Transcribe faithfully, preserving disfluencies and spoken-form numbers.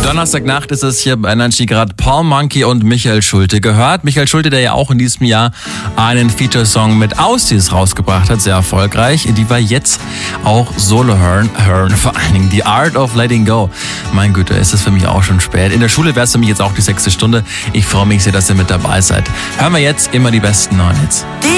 Donnerstagnacht ist es hier bei Energy, gerade Paul Monkey und Michael Schulte gehört. Michael Schulte, der ja auch in diesem Jahr einen Feature-Song mit Aussies rausgebracht hat, sehr erfolgreich. Die war jetzt auch Solo hören, hören, vor allen Dingen The Art of Letting Go. Mein Güte, ist es für mich auch schon spät. In der Schule wäre es für mich jetzt auch die sechste Stunde. Ich freue mich sehr, dass ihr mit dabei seid. Hören wir jetzt immer die besten neuen Hits.